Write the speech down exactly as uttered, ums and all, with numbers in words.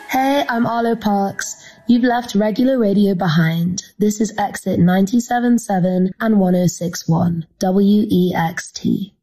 Hey, I'm Arlo Parks. You've left regular radio behind. This is exit ninety-seven point seven and one oh six point one, W E X T.